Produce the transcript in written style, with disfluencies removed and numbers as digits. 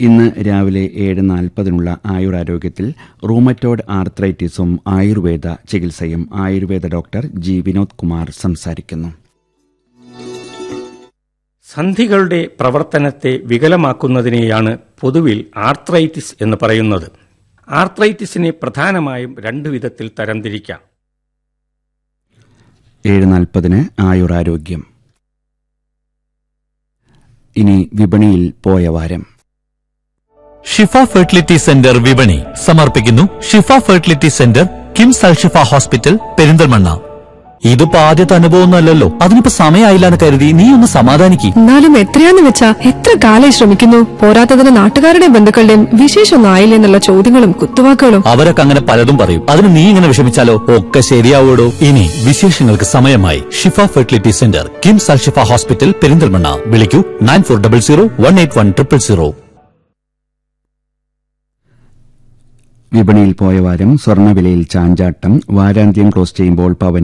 ഇന്ന് രാവിലെ 7:40 ആയുരാരോഗ്യത്തിൽ റൂമറ്റോയ്ഡ് ആർത്രൈറ്റിസും ആയുർവേദ ചികിത്സയും ആയുർവേദ ഡോക്ടർ ജി വിനോദ് കുമാർ സംസാരിക്കുന്നു. സന്ധികളുടെ പ്രവർത്തനത്തെ വികലമാക്കുന്നതിനെയാണ് പൊതുവിൽ ആർത്രൈറ്റിസ് എന്ന് പറയുന്നത്. ആർത്രൈറ്റിസിനെ പ്രധാനമായും 2 വിധത്തിൽ തരംതിരിക്കാം. 7:40 ആയുരാരോഗ്യം. ഇനി വിപണിയിൽ പോയ വാരം. ഷിഫ ഫെർട്ടിലിറ്റി സെന്റർ വിപണി സമർപ്പിക്കുന്നു. ഷിഫ ഫെർട്ടിലിറ്റി സെന്റർ, കിംസ് അൽ ഷിഫ ഹോസ്പിറ്റൽ, പെരിന്തൽമണ്ണ. ഇതിപ്പോ ആദ്യത്തെ അനുഭവമൊന്നുമല്ലല്ലോ. അതിനിപ്പോ സമയമായില്ല എന്ന് കരുതി നീ ഒന്ന് സമാധാനിക്ക്. എന്നാലും എത്രയാന്ന് വെച്ചാ എത്ര കാലായി ശ്രമിക്കുന്നു. പോരാത്തതിന് നാട്ടുകാരുടെയും ബന്ധുക്കളുടെയും വിശേഷമൊന്നും ആയില്ലേ എന്നുള്ള ചോദ്യങ്ങളും കുത്തുവാക്കുകളും. അവരൊക്കെ അങ്ങനെ പലതും പറയും. അതിന് നീ ഇങ്ങനെ വിഷമിച്ചാലോ? ഒക്കെ ശരിയാവൂടോ. ഇനി വിശേഷങ്ങൾക്ക് സമയമായി. ഷിഫ ഫെർട്ടിലിറ്റി സെന്റർ, കിംസ് അൽ ഷിഫ ഹോസ്പിറ്റൽ, പെരിന്തൽമണ്ണ. വിളിക്കൂ 9400181000. വിപണിയിൽ പോയ വാരം. സ്വർണ്ണവിലയിൽ ചാഞ്ചാട്ടം. വാരാന്ത്യം ക്ലോസ് ചെയ്യുമ്പോൾ പവൻ